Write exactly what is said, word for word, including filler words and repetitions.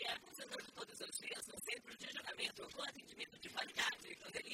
é apresentado todos os dias no Centro de Julgamento com atendimento de qualidade.